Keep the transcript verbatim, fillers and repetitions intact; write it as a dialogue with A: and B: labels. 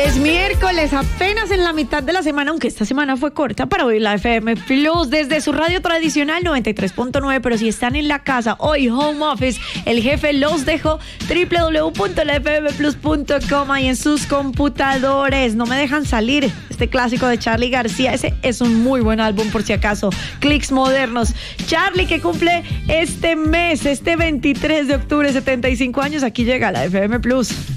A: Es miércoles, apenas en la mitad de la semana, aunque esta semana fue corta para oír la F M Plus desde su radio tradicional noventa y tres punto nueve, pero si están en la casa, hoy home office, el jefe los dejó doble u doble u doble u punto la f m plus punto com y en sus computadores. No me dejan salir. Este clásico de Charly García, ese es un muy buen álbum por si acaso. Clics modernos. Charly, que cumple este mes, este veintitrés de octubre, setenta y cinco años, aquí llega la F M Plus.